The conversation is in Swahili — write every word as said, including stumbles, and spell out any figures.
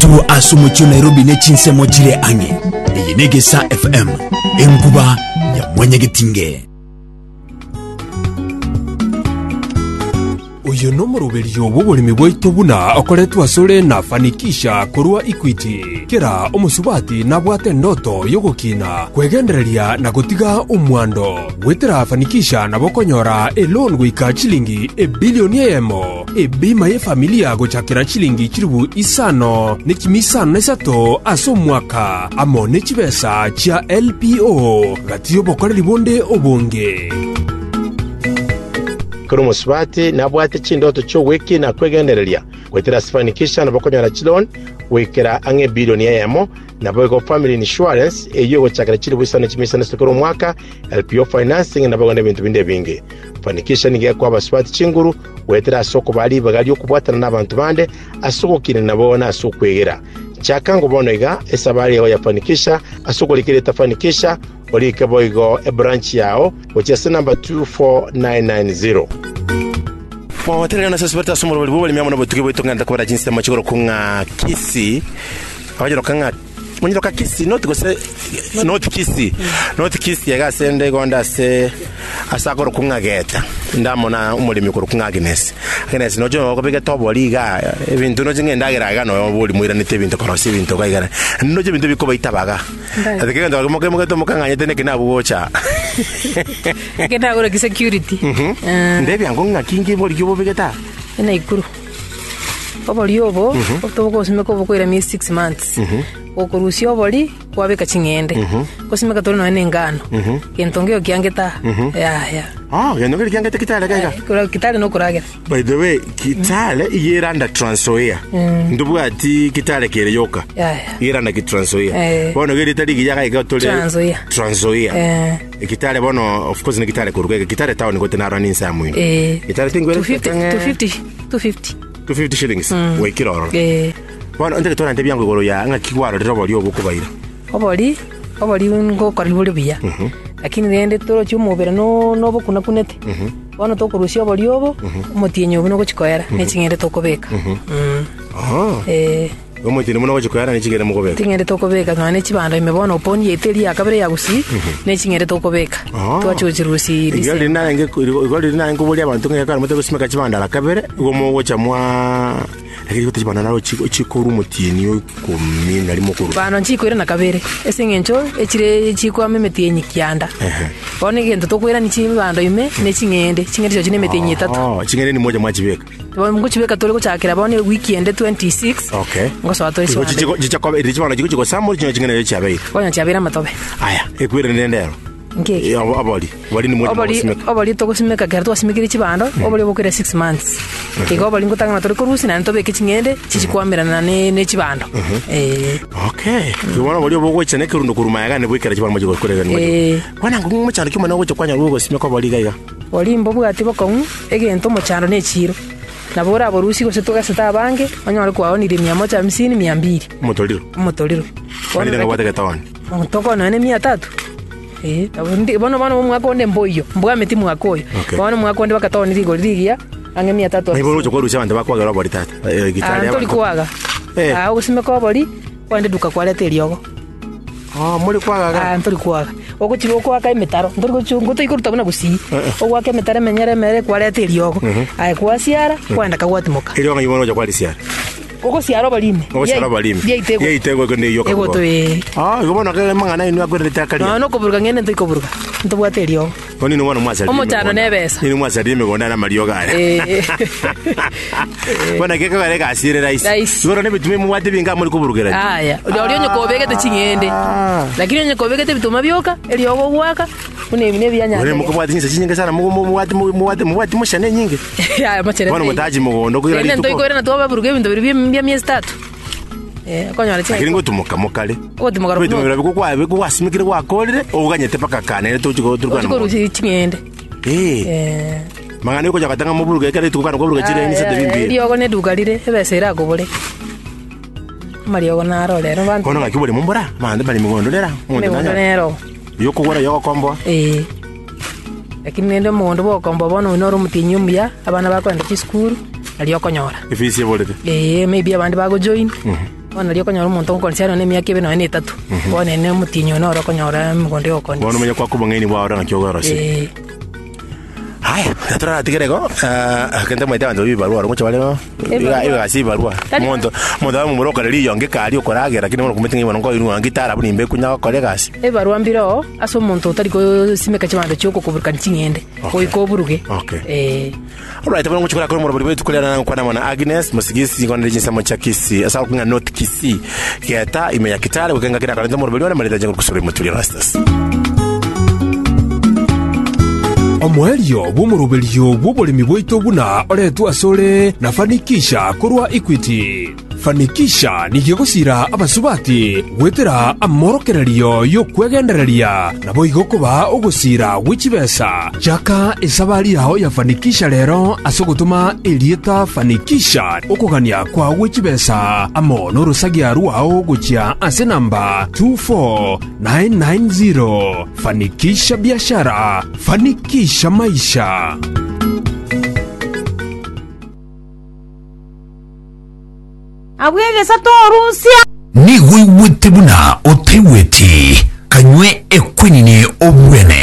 turu asumu chu Nairobi ne chinse mochire ange. Eyenegesa F M. Enguba ya mwenye gitinge. Uyu no muruberio w'uburimi bwaitu buna akoretwa asore na fanikisha kurwa Equity kira umusubati na bwate ndoto yogukina kwegendereria na gutiga umwando wetera fanikisha na bokonyora e loan gwika chilingi e bilioni emo e bima ye familia gochakira chilingi chiribu isano ne chimisano nesato aso mwaka amo ne chibesa cha L P O gatiyo bokoreri bonde obonge kuri musubati na bwate chindoto cho wiki na kwegendereria kwetera sifanikisha na bokonyora chilon wekera ange bilioni emo na bogo family insurance eyo gochakira chiri bwisana chimisana sokoro mwaka L P O financing na bogo bintu binde bingi fanikisha nige kwa basubati chinguru wetera soko bali bagali okubwatana n'abantu bande asoko kine nabona asoko kwegera chakango bonega esabali ya fanikisha asoko likire tafanikisha olike boigo e branch yao which is number two four nine nine zero. Kwa watele na sasa somo lo bwo limya mona botuke bwo tonganda kwa jinsi ya chikoro kunga kisi abajero kanga munyo ka kisi not go se not kisi not kisi yaga sende gonda se asakoro kunga geta ndamona umulimi ko kunga Agnes Agnes nojo okobega tobo liga ebintu no ngenda ga no boli muira nite ebintu korosi ebintu kaigara nojo ebintu biko baitabaga atike ndo mo kemo tomo kanga nyete nekina buocha kenda gore ki security ndebi angonga kingi boli kyo bogeta ena ikuru oboli obo otobo simeko bokoira mi six months okurusio boli kwabeka chingende kosimeka tolo no ngano entongeo kiangeta ya ya ah yano kile kiangeta kitale kaiga kura kitale no kuragera by the way kitale yiranda Transoia ndubu ati kitale kere yoka yiranda ki Transoia bono gere tali giyaga iga tole Transoia Transoia eh kitale bono of course ni kitale kuruga kitale town gote na rani samu kitale tingwere two fifty two fifty two fifty shillings we kiroro eh bono ndeke tona ndebyango goro ya nga kikwaro rero boli obukubaira oboli oboli ngo karibule biya lakini rende toro chumubera no no bokuna kunete bono tokurusya oboli obo umutienyo buno gochikoera ne chingende tokobeka ah eh umutienyo buno gochikoera ne chingende mukobeka chingende tokobeka nane chibando imebono oponi yeteli akabere yagusi ne chingende tokobeka twachochirusi igari nange igari nange kubuli abantu ngeka mutego simeka chibanda akabere gomo gocha lakini kote chibana nalo chikuru mutienyo kumi nali mukuru bano chikwira nakabere esengencho echire chikwa memetienyi kianda bone gento tokwira ni chibando ime ne chingende chingende cho chine metienyi tatu oh chingende ni moja mwachibeka bone nguchibeka tole kuchakira bone weekend twenty-six okay ngoso atoli chiko chiko chiko chiko chiko chiko samo chino chingende chabeira konya chabira matobe aya ekwira ndendero ngeke abali wali ni moja mwasimeka abali tokosimeka gerto asimikiri chibando obali bokira six months iko abali ngutanga na tole kurusi na ntobe kichingende chichikwamirana ne ne chibando eh okay kibona bali bokwecha ne kirundo kuruma yaga ne bwikira chibando mujiko kurega ni mujiko kwana ngo muchano kimana ngo kwanya rugo simeka bali gaiga bali mbobu ati bokon egento muchano ne chiro nabora aborusi ko setoka seta bange onyore kwao ni mia moja hamsini mia mbili motoliro motoliro wali nga wataka tawani mtoko na ne mia tatu eh tabundi bono bono mwako onde mboyo mbwa meti mwako yo bono mwako onde bakatoni rigo rigia ange mia tatu ni bono chokoro chama ndaba kwaga bali tata gitari ya tolikuaga ah usimeko bali kwande duka kwalete lyogo ah muri kwaga ah tolikuaga oko chiro kwa kai metaro ndoriko chungu to ikuruta buna gusi ogwa ke metare menyere mere kwalete lyogo ai kwa siara kwanda kagwati moka ilyogo yibono ja kwali siara oko siara balime oko siara balime ye itego ko ne yoka ego to e ah yobona ke mangana inu akwere takali no no koburuka ngene ntiko buruka ntobwate lyogo koni no mwana mwasa omo chano nebesa ni mwasa dime gonda na malyoga ara eh bona ke kagare ka sire rice yoro ne bitume mu wate binga muri kuburugera aya uri onye kobegete chingende lakini onye kobegete bituma byoka elyogo gwaka une bine byanya uri mukubwate nyinse chinyinga sana mu mu wate mu wate mu wate mushane nyinge aya machere bona mutaji mugondo kuira lito ndo iko na toba buruge bintu biri bya miezi tatu eh kwanya chinga lakini ngo tumuka mukale ngo tumuka bitu bira bikukwa bikukwa simikire kwa kolire obuganyete paka kana to chiko turukana ngo chingende eh mangane ko jakatanga mu buruge kare tukana ko buruge chire ni sete bimbi lyogo ne dukalire ebesera gobole Mario na rolero bantu kono ngakibole mumbora mande bali mugondo lera mundo nero yoko gora yoko kombo eh lakini nende mundo bo kombo bono inoro mutinyumya abana bakwenda chi school ali okonyora ifisi bolete eh maybe abandi bago join ona rio konyora umuntu konsiano ne miaka ibeno ne tatu bona ne mutinyo no ro konyora mugonde okoni bona menye kwa kubangeni wa ora nakyoga rasi eh haya natura tigerego eh kende mwete bantu bibarua ngo chabale iga iga si barua mondo mondo mumuroka ri yonge kali okorage lakini mono kumetinga ibano ngo inu angitara buni mbe kunya kolegas e barua mbiro aso muntu tari ko simeka chimando choko kuburka nchingende ko ikoburuge okay eh alright abana ngo chukura ko muro bari tukulera na kwa na Agnes Musigisi ngo ndije nsamo cha Kisi asa kunga not Kisi kiata imeya kitale kukenga kina kalenza muro bari na maleta jengo kusore mutuli rastas omwelio bumurubelio bw'obolemi bwaitu buna oretwa sore na Fanikisha kurwa Equity. Fanikisha ni gigusira abasubati gwetera amorokererio yo kwegendereria nabo igokuba ugusira wichibesa chaka isabari yaho ya Fanikisha lero asogutuma elieta Fanikisha ukugania kwa wichibesa amo norusagia ruao guchia ase namba two four nine nine zero. Fanikisha biashara, Fanikisha maisha. Abwege satorusia ni wiwiti buna oteweti kanywe ekwenine obwene.